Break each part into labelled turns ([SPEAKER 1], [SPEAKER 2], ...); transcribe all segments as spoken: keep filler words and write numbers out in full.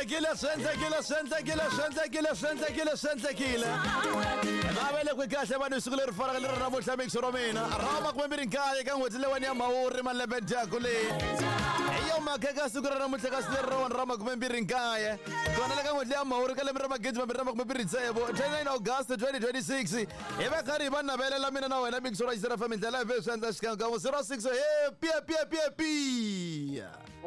[SPEAKER 1] Sentlekile, sentlekile, sentlekile, sentlekile, sentlekile, sentlekile. Ngavele kwikahle bani usuku leri fanaka leri namuhla mixoro mina. Roma kumembiri nkaya ka n'hweti leyiwani ya Mhawuri malembe dyako leyi. Hi yo mhaka ka siku ra namuhla ka siku leri rawani ra makumembiri nkaya. Kona le ka n'hweti ya Mhawuri ka lembe ra magidi mambirhi ra makumembiri ntsevu twenty-nine August twenty twenty-six. Hi va karhi hi va navelela mina na wena mixoro yi F M ndlela ya swi endla xikan'we zero six happy happy happy happy.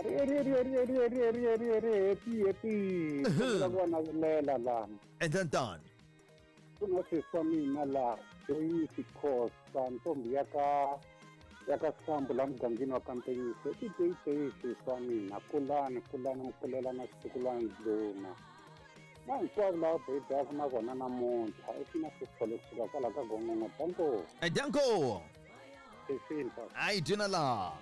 [SPEAKER 2] Happy, happy. Kuna kulela lana.
[SPEAKER 1] Entantani.
[SPEAKER 2] Kuna sisa mina la. Joyi sikhosa ntombi yaka yaka sambu la mugangeni wa Kampeni. Ti dei dei sisa mina kulana kulana mukulela na sikulana ndluna. Na hinkwavo lava bebaka na vona namuntlha i fina swikhole kusuka kwala ka gongongo danko.
[SPEAKER 1] Danko.
[SPEAKER 2] Sifilpa.
[SPEAKER 1] Ai dina la.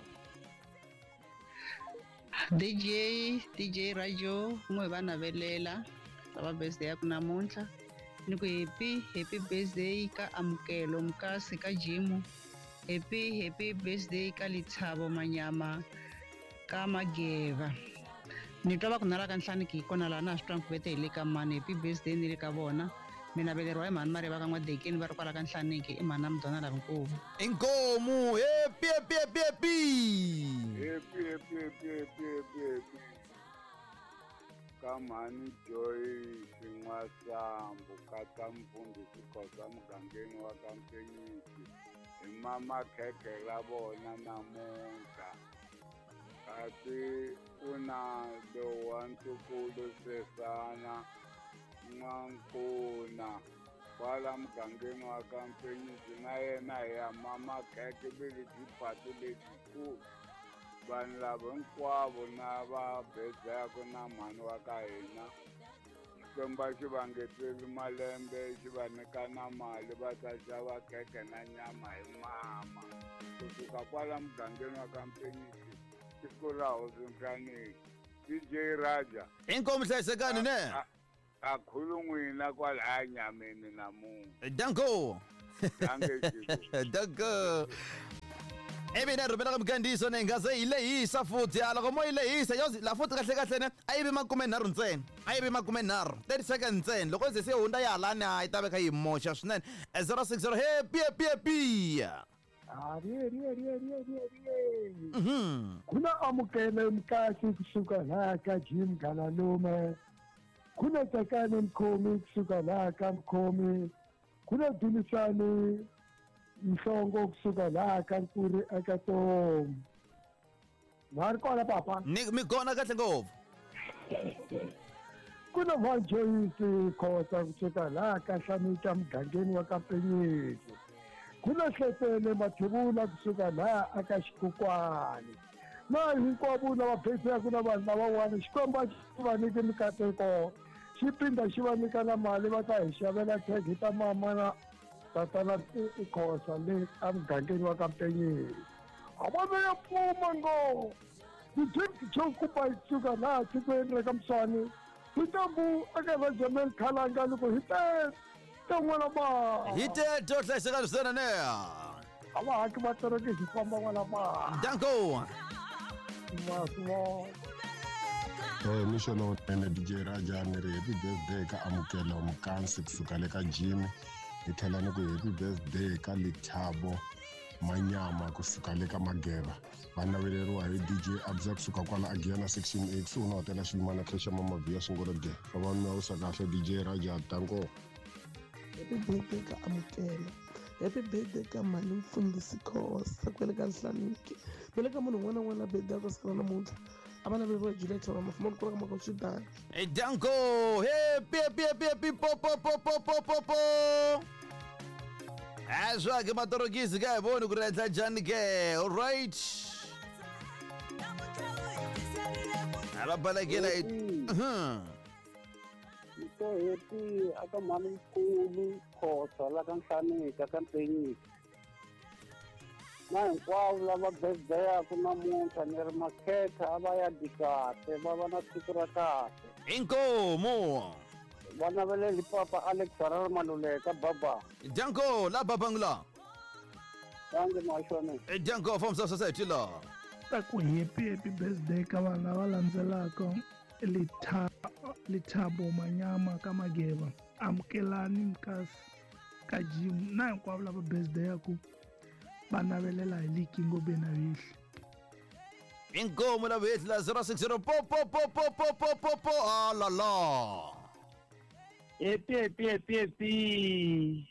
[SPEAKER 3] D J D J Radio n'we va navelela va birthday ya ku namuntlha ni ku happy happy birthday ka Amukelo Mkasi ka Jimu, happy happy birthday ka Lithabo Manyama ka Mageva. Ni twa va ku nala ka nhlani ki kona la na swi twa ku vete hi le ka mani happy birthday ni le ka vona. Mina veleriwa hi mhani Mareva ka N'wadekeni va ri kwala ka Nhlaniki i mhani na Mudona Lavnkulu.
[SPEAKER 1] Inkomu happy happy happy happy.
[SPEAKER 4] Happy happy happy happy happy. Ka mhani Joy Xin'wasambu ka ka Mfundi Sikhosa mugangeni wa Kampenyisi hi mama khekhe la vona namuntlha. Kasi ku na lowa ntukulu Sesana N'wankuna kwala mugangeni wa Kampenyisi na yena ya mama khekhe vele tipatu letikulu. Vanhu lava hinkwavo na va bedzaka na mhani wa ka hina Xikwembu xi va ngeteli malembe xi va nyika na mali va ta xava khekhe na nyama hi mama kusuka kwala mugangeni wa Kampenyisi siku ra Hosi D J Raja
[SPEAKER 1] Inkomu hlayisekani ne.
[SPEAKER 4] a khulu n'wina kwalaya nyameni namuntlha.
[SPEAKER 1] Danko. Danko. Ebe na rhumela ka mkandiso ne ngaze yi lehisa futhi loko mo yi lehisa yozi la futhi kahle kahle ne a yi vi makumenharhu ntsena a yi vi makumenharhu thirty seconds ntsena loko ze se hundza ya halani a yi ta veka yi moxa swinene zero six zero happy happy happy.
[SPEAKER 2] Ariye riye riye riye riye riye. Kuna Amukelo Mkasi kusuka la ka Jim Galalume. Kuna Takane Mkhomi kusuka la ka Mkhomi. Kuna Dumisani Mhlongo kusuka la ka Nkuri eka Tomu. Mari kona papa.
[SPEAKER 1] Ni mi kona kahle ngopfu.
[SPEAKER 2] Kuna Vanjoyisi Khosa kusuka la ka Hlamita mugangeni wa Kampenyisi. Kuna Hlepele Mathebula kusuka la aka Xikokwani. Na hinkwavo lava bedzaka na vanhu lavan'wana Xikwembu xi va nyike mikateko xi phinda xi va nyika na mali va ta hi xavela khekhe ta mama na tatana Khosa le emugangeni wa Kampenyisi. A vona ya pfuma ngo ti-gift to kupa hi suka laha tikweni ra ka Mswani tintambu eka Benjamin Khalanga loko hi te ten'wana ma
[SPEAKER 1] Hi te to hlayisekani swinene ne.
[SPEAKER 2] a va haki va tereke hi famba n'wana ma.
[SPEAKER 1] Danko.
[SPEAKER 5] Eh mishono ene D J Raja ni ri happy birthday ka Amukelo Mkasi kusuka le ka Jimmy. Hi tlhela ni ku happy birthday ka Lithabo Manyama kusuka le ka Mageva. Va naveleriwa hi D J Abza kusuka kwala Agiyana section eight so na hotela xiyimana khesha mama via sungula de. Va va mi usa kahle D J Raja Danko.
[SPEAKER 6] Happy birthday ka Amukelo. Happy birthday ka mali Mfundi Sikhosa kwele ka Nhlaniki. Vele ka munhu un'wana na un'wana birthday ya siku ra namuntlha a va naveriwa Juliet wa mafuma ku ra ka Makoxidana.
[SPEAKER 1] Hey Danko happy happy happy happy po po po po po po po. Azwa ke matorokisi ka hi voni ku ri endla njhani ke. All right. Aba balekela hi. Mhm.
[SPEAKER 2] So happy aka mali nkulu Khosa la ka Nhlaniki ka Kampenyisi. Na hinkwavo lava bedzaka namuntlha ni ri makhekhe a va ya di kahle va va na siku ra kahle.
[SPEAKER 1] Inkomu.
[SPEAKER 2] Va naveleli papa Alex Harare Maluleka baba.
[SPEAKER 1] Danko la babangula.
[SPEAKER 2] Danke mashone.
[SPEAKER 1] Danko from Society la.
[SPEAKER 7] Ta ku happy happy birthday ka vana va landzelaka Lithabo Lethabo Manyama ka Mageba, amukelani mkasi ka Jim na hinkwavo lava birthday yaku va navelela hi likingo Benavihle.
[SPEAKER 1] Inkomo la bethi la zero six zero po po po po po po po po ah la la.
[SPEAKER 8] Epi epi epi epi.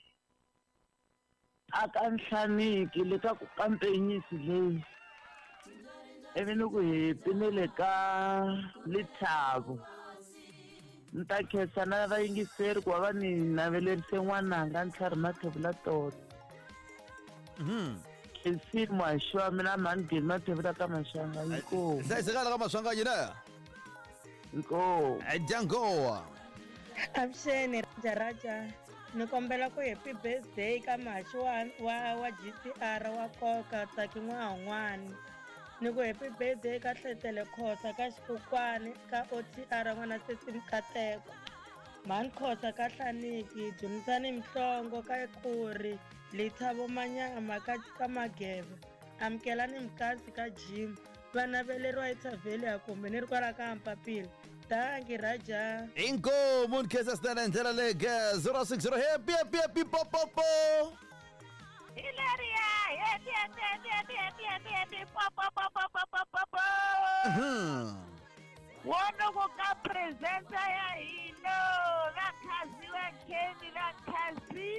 [SPEAKER 8] Akanhlaniki le ka ku kampenyisi leyi. Eveni ku hepi ne le ka Lethabo. Nta khetsa na vayingiseri ku va ni navelerise n'wananga ntlhari na thevula toto.
[SPEAKER 1] Mhm.
[SPEAKER 8] Kesi mashwa mina mani ngeni na thevula ka mashanga inko.
[SPEAKER 1] Hlayisekala ka Mashwanga yena.
[SPEAKER 8] Inko.
[SPEAKER 1] Ajango.
[SPEAKER 9] Avuxeni Raja Raja, ni kombela ku happy birthday ka mashi wa wa wa G T R wa koka tsaki n'wahun'wani. Ni ku happy birthday ka Hletele Khosa ka Xikokwani ka O T R n'wana Sesi Mkateko. Mani Khosa ka Hlaniki, Dumisani Mhlongo ka Khuri, Lethabo Manyama ka ka Mageva. Amukelani Mkasi ka Jim. Vana veleriwa hi Taveli kumbe ni ri kwala ka Mpapila. Dangi Raja.
[SPEAKER 1] Inkomo nkesa stana ndlela le zero six zero happy happy happy po po po.
[SPEAKER 10] Hilaria, happy happy happy happy happy happy happy po po po po po po po po.
[SPEAKER 1] Mhm.
[SPEAKER 10] Wono ku ka presenta ya hino, vakhazi wa Kenny vakhazi.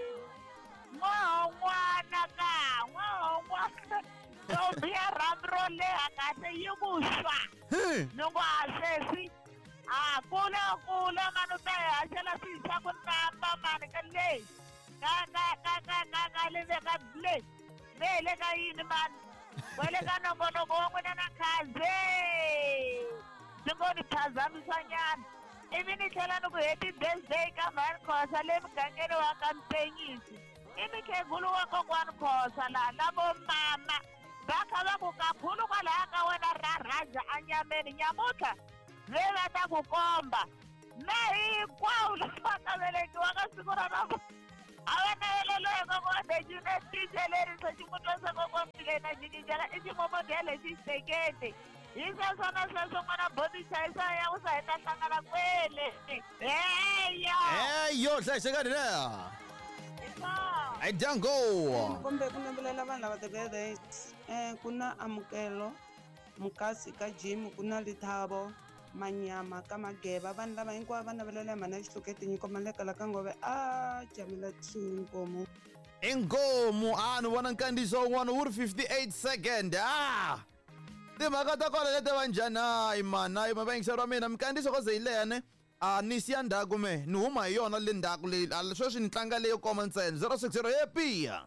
[SPEAKER 10] N'wana ka, n'wana. Ntombi ya Ramro leha kahle yi vuswa. Loko a sweswi a kula kula mani u ta hi haxela swilo swa ku namba mani ka leyi ka ka ka ka ka ka le ka le le le ka yini mani wa le ka nongonoko wa n'wina na khaze ni ngo ni phazamisanyana ivi ni tlhela ni ku happy birthday ka Mani Khosa le mugangeni wa ka Mpenyisi i mikhegulu wa kokwani Khosa laha na vo mama va kha va ku kakhulu kwalaha ka wena ra Raja anyameni nyamutlha ve va ta ku komba na hinkwawo lava ka velekiwa ka siku ra namu a va navelelo hi kokwani xitelerisa ximutwa sa kokwani na xikijaka i ximomodele xixekete hi sweswo na sweswo n'wana bodi chayisa ya ku sa hi ta hlangana kwele heyo
[SPEAKER 1] heyo hlayisekani leha Ajango.
[SPEAKER 11] Kumbe ku navelela vanhu lava the birthdays eh ku na Amukelo Mukasi ka Jim, ku na Lethabo Manyama ka Mageva, vanhu lava hinkwavo va navelela mhana xihloketi nyiko malekala ka ngove a Jamila Tshungomo.
[SPEAKER 1] Inkomo a ni vona nkandziyiso wun'wana wu ri fifty-eight second ah timhaka ta kona leti va njhani hayi mani hayi ma vayingiseriwa mina mikandziyiso ko ze yi leha ne a ni siya ndhaku me ni huma hi yona le ndhaku leyi sweswi ni tlanga leyo koma ntsena zero six zero hepiya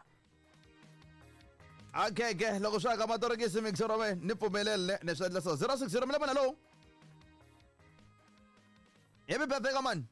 [SPEAKER 1] okay ke loko swi aka matorokisi mikisero me ni pfumelele ni swi endla so zero six zero mi le mana lowu happy birthday ka mani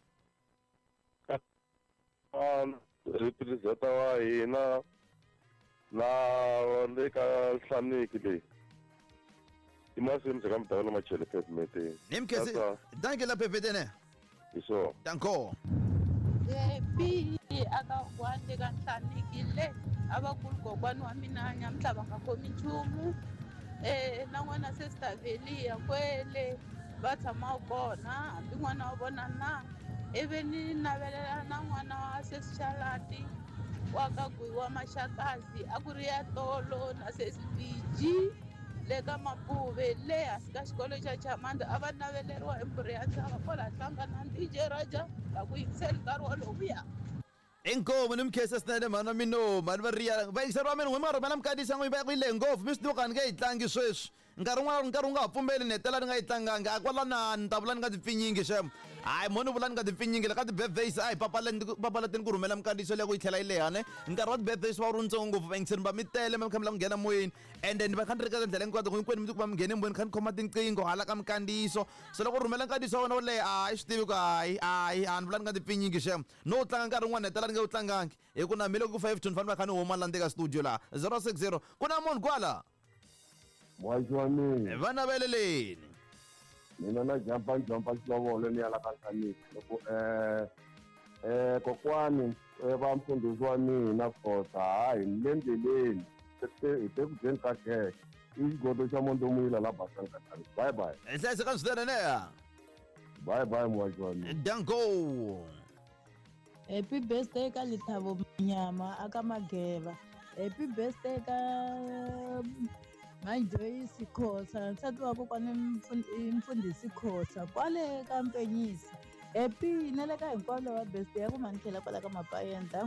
[SPEAKER 12] representa wa hina na le ka Hlaniki leyi i mahlweni bya ka Mdavula Machele pavement
[SPEAKER 1] ni mkesi danke la pepetene
[SPEAKER 12] iso
[SPEAKER 1] danko
[SPEAKER 13] happy aka kwande ka Hlaniki le abakulu kokwani wa mina nyamuhla va nga khomi nchumu eh na n'wana sister Velia kwele va tshama kona hambi n'wana wa vona na ivi ni navelela na n'wana wa Sesi Chalati wa ka Gwiwa Maxakazi a ku ri ya tolo na Sesi Biji le ka Mapuve le hansi ka xikolo xa Chamanda a va naveleriwa hi mbhuri ya Ndzaba kwala hlangana D J Raja la ku yingiseli nkarhi walowuya
[SPEAKER 1] inkomo ni mkhesa sinene mhana mino mani va riya vayingiseriwa mina n'wi ma rhumela mikatisa n'wi va ya ku yi le ngopfu mi swi tiva ka ni nga yi tlangi sweswi nkarhi wun'wana nkarhi wu nga ha pfumeli ni hetela ni nga yi tlanganga a kwalana ni ta vula ni nga tipfinyingi xem hayi mo ni vula ni nga tipfinyingi le ka ti-birthdays a hi papalateni ku rhumela mikandziyiso leya ku yi tlhela yi leha ne nkarhi wa ti-birthdays va wu ri ntsongo ngopfu vayingiseri va mi tele mi kha mi la ku nghena moyeni ende ni va kha ni ri ka ndlela hinkwato hinkwenu mi ti kuma mi nghene moyeni kha ni khoma tinqingho hala ka mikandziyiso so loko rhumela nkandziyiso wa wena wo leha a hi swi tivi ku hayi hayi a ni vula ni nga tipfinyingi xem no wu tlanga nkarhi wun'wana hetela ni nga wu tlangangi hi ku na mi loko ku five two ni fanele va kha ni huma la ndeka studio laha zero six zero ku na munhu kwala
[SPEAKER 5] mwaxi wa mina
[SPEAKER 1] va naveleleni
[SPEAKER 5] mina na jampa jampa xilovolo ni ya la ka Hlaniki loko eh eh kokwani va mfundhisi wa mina Khosa hayi ni le ndleleni hi te ku dyeni ka kheke i xigodo xa mondomuyila la basanka tani bye bye
[SPEAKER 1] hi hlayisekani swinene neya
[SPEAKER 14] Bye bye Mwajwani.
[SPEAKER 1] Danko.
[SPEAKER 15] Happy birthday ka Lethabo Manyama aka Mageba. Happy birthday ka Manjoyi Sikhosa. Nsati wa kokwana Mfundisi Khosa kwale ka Mpenyisi. Happy nale ka hinkwavo wa birthday ya ku mankhela kwala ka Mapayenda.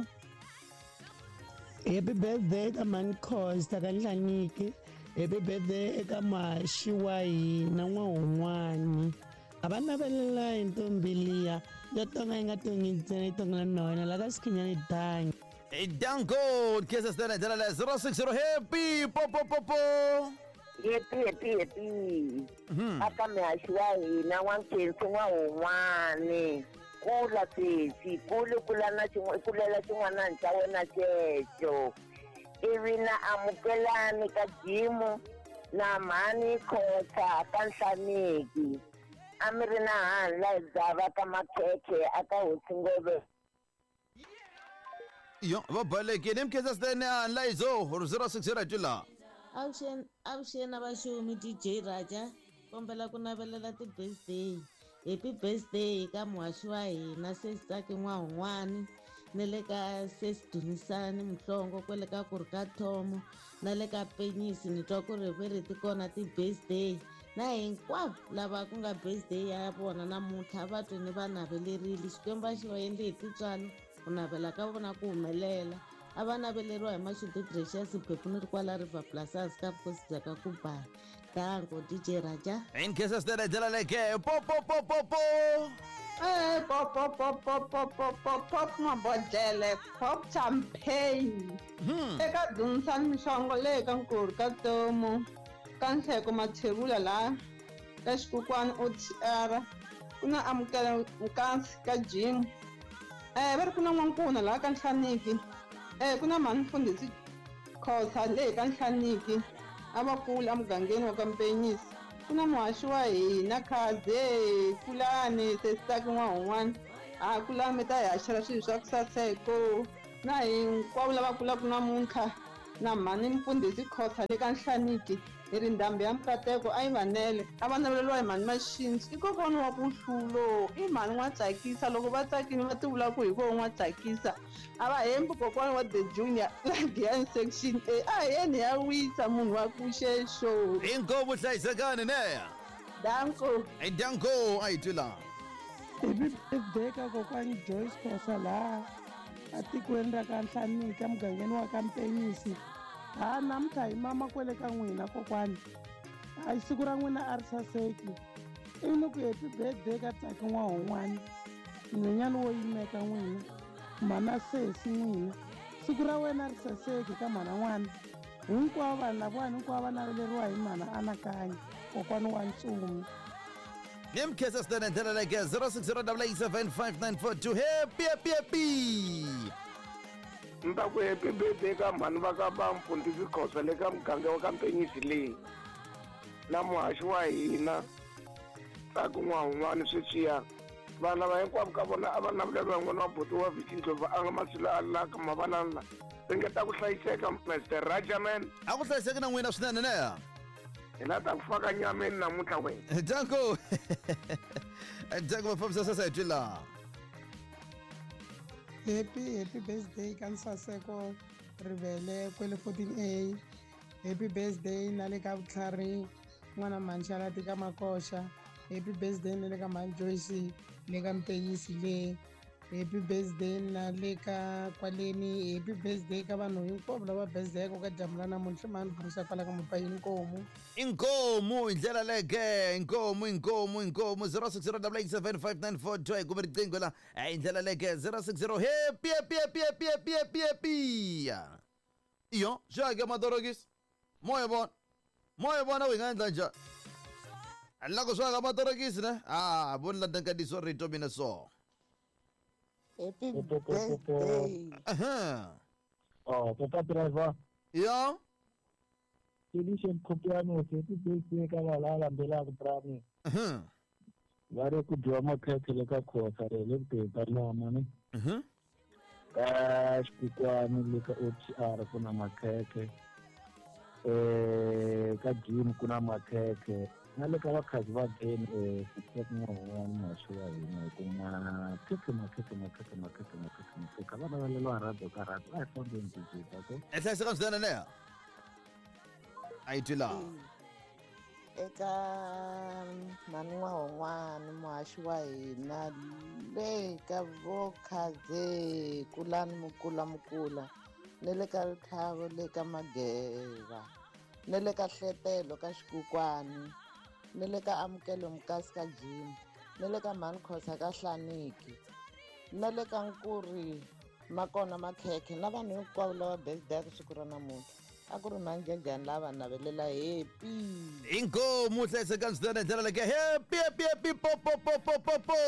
[SPEAKER 16] Happy birthday ka Mankhosa ka Nhlaniki. Happy birthday ka Mashiwayi na n'wan'wani. Abana belela intombi liya yo tonga inga tongi ntsena itonga nona la ka Sikhinyani Dangi.
[SPEAKER 1] Danko kesa stena jala zero six zero happy popo popo.
[SPEAKER 17] Happy happy happy. Aka Mashiwayi na n'wankensi n'wan'wani. Kula sisi kule kulana chingwa kulela chingwana ncha wena checho. Ivina amukelani ka Jimu na Mani Khosa ka Nhlaniki. Amirina hanla zava ka Makhekhe aka Hosingove.
[SPEAKER 1] Yo vabaleke nemkeza stene hanla izo zero six zero jula.
[SPEAKER 18] Avuxeni avuxeni abaxumi D J Raja kombela ku navelela ti-birthday. Happy birthday ka muhaxi wa hina Sesitaki N'wahungwani na le ka Sesi Dumisani Mhlongo kwele ka ku ri ka Thomo na le ka Penyisi ni twa ku ri veri ti kona ti-birthday na hinkwavo lava ku nga birthday ya vona namuntlha va twe ni va navelerile Xikwembu xi va endli hi titswalo ku navela ka vona ku humelela a va naveleriwa hi Mashudu Gracious phephu ni ri kwala River Plazas ka vukosi bya ka Kubani. Danko D J Raja.
[SPEAKER 1] In kesa stene jala leke pop pop pop pop pop.
[SPEAKER 11] Eh pop pop pop pop pop pop pop pop mabodlele pop champagne. Eka Dumisani Mhlongo le ka Nkuru ka Tomo ka Nhleko Mathebula la ka Xikokwani O T R ku na Amukela Nkansi ka Jimu. Eh va ri ku na N'wankuna la ka Nhlaniki. Eh ku na Mani Mfundisi Khosa le ka Nhlaniki. Abakulu amugangeni wa ka Mpenyisi ku na muhaxi wa hina Khadze Kulani Sesitaki N'wahungwani a Kulani mi ta hi haxela swilo swa ku saseko na hinkwavo lava kulaka namuntlha na Mhani Mfundisi Khosa le ka Nhlaniki hi ri ndhambi ya Mukateko a yi vanele a va naveleriwa hi Mhani Mashintsi i kokwana wa ku hlulo i Mhani n'wa tsakisa loko va tsakini va ti vula ku hi vo n'wa tsakisa a va hembi kokwana wa the junior Giant section A a yeni ya wisa munhu wa ku xexo
[SPEAKER 1] inkomo hlayisekani neya
[SPEAKER 11] Danko
[SPEAKER 1] hey Danko ayitula.
[SPEAKER 6] Happy birthday ka kokwani Joyce Khosa la a tikweni ra ka Nhlaniki emugangeni wa ka Mpenyisi. Ha namuntlha hi mama kwele ka n'wina kokwani a hi siku ra n'wina a ri saseki ivi ni ku happy birthday ka Tsaki N'wahungwani nhwenyani wo yimeka n'wina mana Sesi n'wina siku ra wena ri saseki ka mhana n'wana hinkwavo vanhu lavawani hinkwavo va naveleriwa hi mhana Anakanya kokwani wa Ntsumi.
[SPEAKER 1] Nemkesa stene jala leke zero six zero eight eight seven five nine four two happy happy happy.
[SPEAKER 4] Nta ku happy birthday ka mhani va ka va Mfundisi Khosa le ka muganga wa ka Mpenyisi leyi na muhaxi wa hina Tsaki N'wahungwani sweswiya vana lava hinkwavo ka vona a va naveleriwa n'wana wa buti wa Vicindlova a nga masilo a laka mavanana ringeta ku hlayiseka Mister Rajaman
[SPEAKER 1] a ku hlayiseki na n'wina swinene neya
[SPEAKER 4] hi la ta ku faka nyameni namuntlha wena
[SPEAKER 1] Danko Danko mafambisa sasa hi twila.
[SPEAKER 6] Happy happy birthday ka Nsaseko Rivele kwele fourteen A. Happy birthday na le ka Vutlhari n'wana Manshala tika Makosha. Happy birthday na le ka Mani Joyce le ka Mpenyisi le. Happy birthday na le ka kwaleni. Happy birthday ka vanhu hinkwavo lava birthday ko ka jamu ra namuntlha mani burusa kwala ka Mapayini Nkomo.
[SPEAKER 1] Inkomo indlela leke inkomo inkomo inkomo zero six zero eight eight seven five nine four two ku ri riqingho la indlela leke zero six zero happy happy happy happy happy happy happy. Iyo shake madorogis moyo bon moyo bona wingaendla njani loko swaka madorogis ne ah bonla dankadiso rito mina so.
[SPEAKER 18] Happy birthday.
[SPEAKER 1] Aha.
[SPEAKER 2] Oh, Papa Driver.
[SPEAKER 1] Yeah.
[SPEAKER 2] Edition Kopiano, happy birthday ka valala mbela ku brani.
[SPEAKER 1] Mhm.
[SPEAKER 2] Va ri ku dyiwa makhekhe le ka Khosa re le beta lama ni.
[SPEAKER 1] Mhm.
[SPEAKER 2] Ka Xikokwani le ka O T R ku na makhekhe. Eh ka Jimu ku na makhekhe. na le ka vakhazi va beni um siseka n'wana mhaxi wa hina hi ku ma khekema khekema khekema khekema khekema kheka vana va leliwa rado ka rado a hi fambeni tijika ko
[SPEAKER 1] ehlayiseka swinene neya a yi twi laha
[SPEAKER 16] eka mhani n'wahon'wana muhaxi wa hina le ka vokhaze kulani mukula mukula ne le ka Lethabo le ka Mageva ne le ka Hletelo ka Xikokwani ne le ka Amukelo Mukasi ka Jim ne le ka Mhani Khosa ka Hlaniki na le ka Nkuri Makona Makhekhe na vanhu hinkwavo lava birthday ka siku ra namuntlha a ku ri mhani njhanjhani lava navelela happy
[SPEAKER 1] inkomu hlayiseka swinene ndlela leke happy happy happy po po po po po po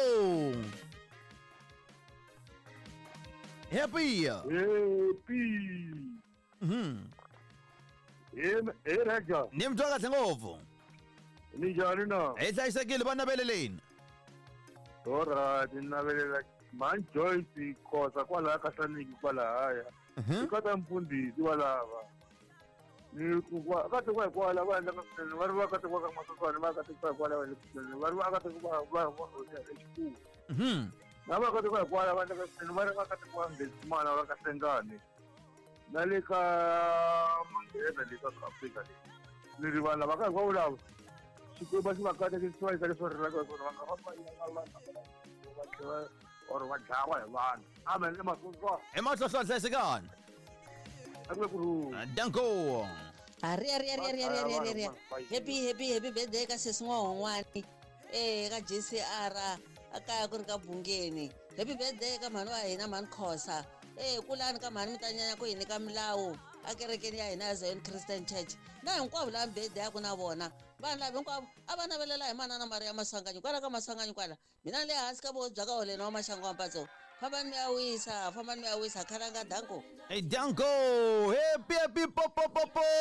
[SPEAKER 1] happy
[SPEAKER 2] happy
[SPEAKER 1] mhm
[SPEAKER 2] eh raja
[SPEAKER 1] ni mtwa kahle ngopfu
[SPEAKER 2] ni njhani na
[SPEAKER 1] hi hlayisekile va naveleleni
[SPEAKER 2] alright ni navelela mhani Joyce Khosa kwalaha ka Hlaniki kwalahaya eka ta mfundhisi walava ni kati kwa kwala vana ka swinene va ri va kati kwa ka masoswana va kati kwa kwala va le swinene va ri va kati kwa va va exikulu
[SPEAKER 1] mhm
[SPEAKER 2] na va kati kwa kwala vana ka swinene va ri va kati kwa Ngezimana va ka Sengane na le ka Manghena le ka Afrika le ni ri vana va ka kwa ulava xikwembu xi va kati ki swa eka leswi ri laka swona va nga famba yi nga va va tlhela or va dlawa hi vanhu amen emahlweni
[SPEAKER 1] emahlweni hlayisekani danko
[SPEAKER 18] Ari ari ari ari ari ari ari. Happy happy happy birthday ka sesi n'wahon'wani. Eh ka J C R aka ku ri ka Bungeni. Happy birthday ka mhani wa hina Mhani Khosa. Eh kulani ka mhani mitanyanya ku hini ka Milawu. A kerekeni ya hina Zion Christian Church. Na hinkwavo la birthday ya ku na vona. Vanhu lava hinkwavo a va navelela hi manana Maria Masanganyi kwala ka Masanganyi kwala. Mina le hansi ka vo bya ka Holena wa Mashango wa Mpatso. Fambani mi ya wisa, fambani mi ya wisa khalanga danko.
[SPEAKER 1] Hey danko, happy happy po po po po.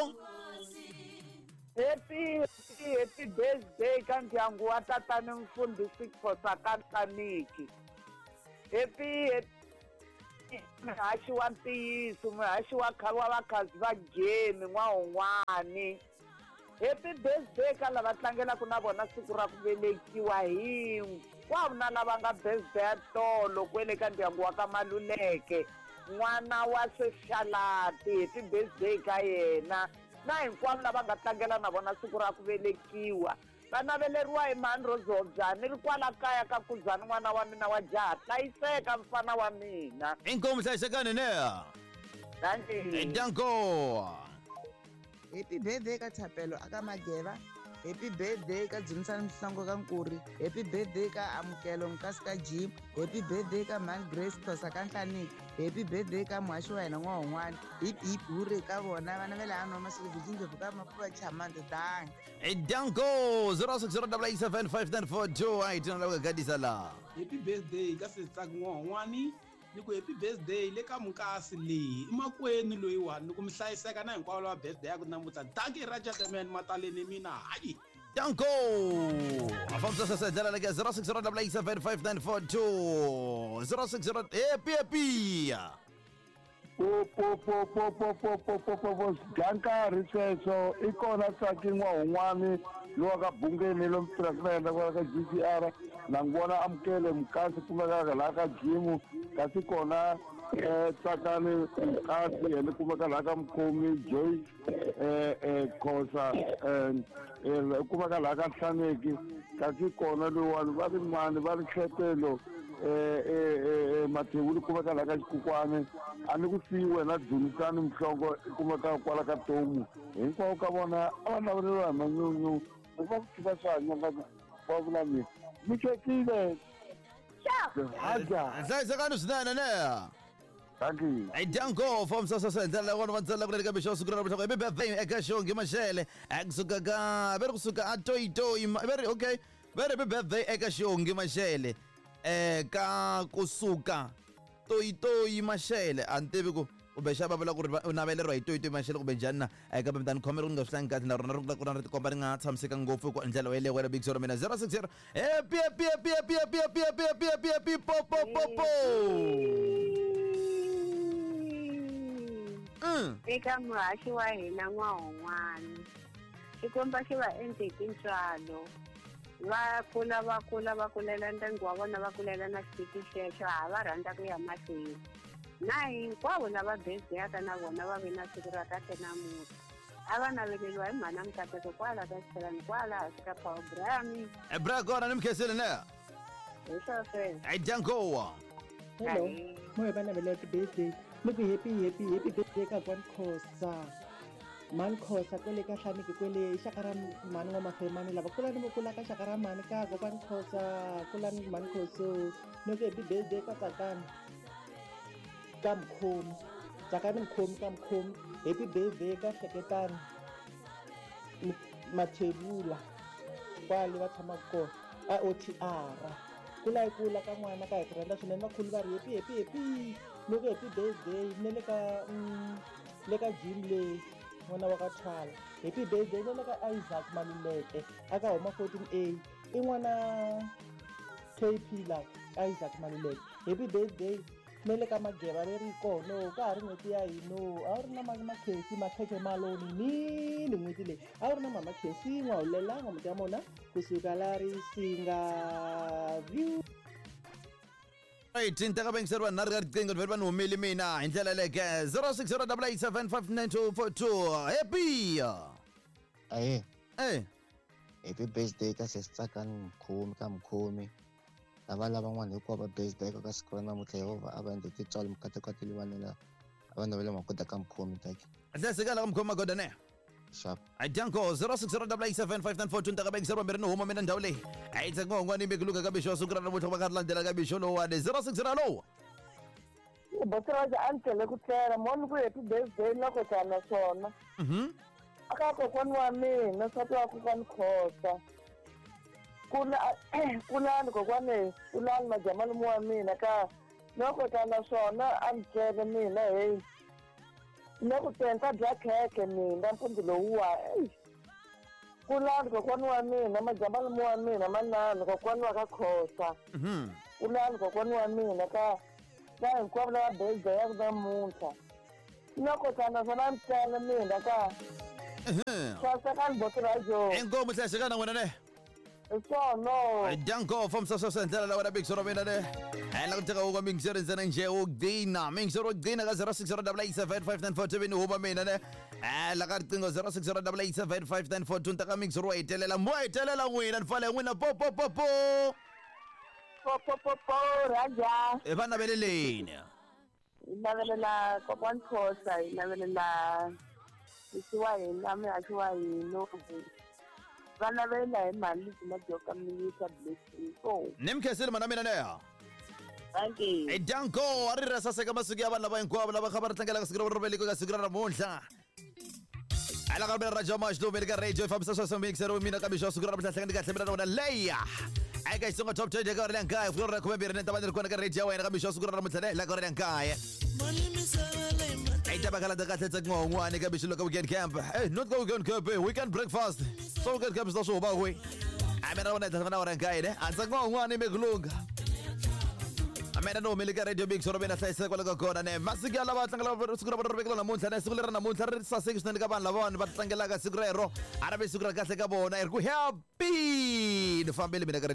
[SPEAKER 17] Happy happy happy birthday ka ndyangu wa tatani Mfundhisi Khosa ka Hlaniki. Happy happy muhaxi wa ntiyiso, muhaxi wa wa vakhazi va Jemi n'wahon'wani. Happy birthday ka lava tlangelaka na vona siku ra ku velekiwa hinkwavo na lava nga birthday ya tolo kwele ka ndyangu wa ka Maluleke n'wana wa Sexalati. Happy birthday ka yena na hinkwavo lava nga tlangela na vona siku ra ku velekiwa. Va naveleriwa hi Mhani Rozobya ni ri kwala kaya ka Kuzani n'wana wa mina wa jaha. Hlayiseka mfana wa mina.
[SPEAKER 1] Inkomu hlayisekani neya.
[SPEAKER 17] Danke.
[SPEAKER 1] Danko.
[SPEAKER 14] Happy birthday ka Thapelo aka Mageva. Happy birthday ka Dzimisani Mhlango ka Nkuri. Happy birthday ka Amukelo Mukasi ka Jim. Happy birthday ka Mhani Grace Khosa ka Hlaniki. Happy birthday ka muhaxi wa hina n'wahon'wani. Hip hip hurray ka vona vana va le hansi masiku vijindlevu ka mapuva chamande tanga.
[SPEAKER 1] Hey danko zero six zero eight eight seven five nine four two ai tona la gadisa la.
[SPEAKER 19] Happy birthday ka Setsaki n'wahon'wani. Ni ku happy birthday le ka Mukasi leyi imakweni loyiwani ni ku mi hlayiseka na hinkwavo lava birthday ya ku namuntlha danki raja temen mataleni mina hayi
[SPEAKER 1] danko afamsa sasa ndlela leke zero six zero eight eight seven five nine four two zero six zero happy happy
[SPEAKER 2] po po po po po po po po po po dankarhi sweswo i kona Tsaki n'wahon'wani lowa ka Bungeni lo mtirhasinayenda kwala ka G C R na ngibona Amukele Mukasi kumekaka laha ka Jimu kasi kona um Tsakani Mukasi yena kumeka laha ka Mukhomi Joyce um Khosa um kumeka laha ka Hlaniki kasi kona loyiwani va ri mani va ri Hletelo um Mathebuli kumeka laha ka Xikokwani a ni ku siyi wena Dzimisani Mhlongo i kumeka kwala ka Tomu hinkwavo ka vona a va naveleriwa hi manyunyu u va ku tiva swa hanyaka va vula mina mi chekile haja
[SPEAKER 1] hlayisekani swinene neya.
[SPEAKER 2] Danki.
[SPEAKER 1] Hey danko from sasa sasa ndlela ya vona va ntsela ku le ka misho siku ra namuntlha happy birthday eka Xongi Mashele kusuka ka veri kusuka a toyi toyi veri okay veri happy birthday eka Xongi Mashele eh ka kusuka toyi toyi Mashele a ni tivi ku kumbe xa va vula ku ri u naveleriwa hi toyi toyi Mashele kumbe njhani na eka mi ta ni khomela ku ni nga swi hlangi kahle na rona ri ku ri tikomba ri nga tshamiseka ngopfu hi ndlela yeleyo wena big ra mina zero six zero happy happy happy happy happy happy happy happy happy happy po po po po
[SPEAKER 20] eka muhaxi wa hina n'wahon'wani xikomba xi va endle hi tintswalo va kula va kula va kulela ndyangu wa vona va kulela na xitiki xexo ha va rhandza ku ya mahlweni na hinkwavo lava beziyaka na vona va ve na siku ra kahle namutlha a va naveleliwa hi mhana mikateko kwala ka xithelani kwala hansi ka phawugrami
[SPEAKER 1] ebra kona ni mkhesile ne
[SPEAKER 20] hi swesweswo
[SPEAKER 1] ai dyankowa
[SPEAKER 21] hello moye va navelela ti-birthday ni ku happy happy happy birthday ka kwankhosa mani khosa kwele ka hlaniki kwele xaka ra mani n'wamafemani lava kulani vo kula ka xaka ra mani ka kokwani khosa kulani mani khoso ni ku happy birthday ka tsakani ka mukhomi tsakani mukhomi ka mukhomi happy birthday ka hleketani mathebula kwale va tshamaka kona a O T R kula yi kula ka n'wana ka hi ku rhandza swinene vakhulu va ri happy happy happy ni ku happy birthday ni le ka le ka gym leyi n'wana wa ka Thwala happy birthday ni le ka Isaac Maluleke aka huma fourteen A i n'wana K P la Isaac Maluleke happy birthday ni le ka Mageba leri kono ka ha ri n'hweti ya hino a wu ri na makhesi makheke maloni nini n'hweti leyi a wu ri na mama khesi n'wa hulelanga muti ya mona kusuka la ri singa view
[SPEAKER 1] right intaka bengiseriwa nari ka riqingho ni veri va ni humile mina hi ndlela leke zero six zero eight eight seven five nine two four two happy
[SPEAKER 22] aye
[SPEAKER 1] eh
[SPEAKER 22] happy birthday ka sesitsakani mkhomi ka mkhomi lava lava n'wana hinkwavo va birthday ka siku ra namuntlha yehova a va endle tintswalo mikateko ya tilivanela a va navela magoda ka mkhomi taki
[SPEAKER 1] hlayisekala ka mkhomi magoda ne
[SPEAKER 22] sharp
[SPEAKER 1] ai dyanko zero six zero eight eight seven five nine four two ntaka bengiseriwa mbirhi ni huma mina ndhawu leyi ai tsangongwani mikuluka ka bixo suku ra namuntlha va nga ri landzela ka bixo lowani zero six zero lowu
[SPEAKER 17] bosiraja a ni tele ku tlela moni ku happy birthday loko tana swona aka kokwani wa mina nsati wa kokwani khosa kula kulani kokwani kulani majamalumu wa mina ka loko tana swona a ni tele mina heyi ni ku tenta bya kheke mina mpundzu lowuwa kulani kokwani wa mina majamalumu wa mina manani kokwani wa ka khosa kulani kokwani wa mina ka ka hinkwavo lava birthday ya ku namuntlha loko tana swona ni tele mina ka sasekani bosirajo
[SPEAKER 1] inkomu hlayisekana n'wina ne
[SPEAKER 17] sono
[SPEAKER 1] dyanko from sasosendlela la wena bixo ra mina ne hela ku teka ukwa mingiseri ntsena nje ukugcina mingiseri wokugcina ka zero six zero eight eight seven five nine four two ni huma mina ne hela ka riqingho zero six zero eight eight seven five nine four two ntaka mingiseri wo hetelela mo hetelela n'wina ni fale n'wina popopopo
[SPEAKER 17] popopopo raja
[SPEAKER 1] hi va naveleleni
[SPEAKER 17] hi navelela kokwani khosa hi navelela isi wa hina mihaxi wa hino va navela hi mali leti madyoka miyisa blessing so
[SPEAKER 1] ni mkhesile mana mina neya
[SPEAKER 17] thank you
[SPEAKER 1] i dyanko a ri rasaseka masiku ya vanhu lava hinkwavo lava kha va ri tlangela ka siku ra vona ro velekwa ka siku ra namuntlha hala ka rivele ra jamax lowu vele ka radio i fambisa sweswo mikiseriwe mina ka mixo siku ra namuntlha hlangani kahle mina na vona leya eka xitsongo top twenty eka ri le nkaya fukuro ra khume mbirhi ni ta va ni ri kona ka radio ya wena ka mixo siku ra namuntlha ne la ka ri le nkaya Aita bakala da katle tsek ngongwane ka bishilo ka weekend camp. Eh not ka weekend camp, eh, weekend breakfast. So weekend camp sta so ba we. Amena wona da na ora nkai ne. Antsek ngongwane mekulunga. Amena no milika radio big soro bena hlaise kwa ka kona ne. Masiki ala ba tlangela siku ra bana namuntlha ne siku ra namuntlha ri saseki swinene ka vanhu lavona va tlangela ka siku rero. Arabe siku ra kahle ka bona. Ir ku happy. Ni fambile mina ka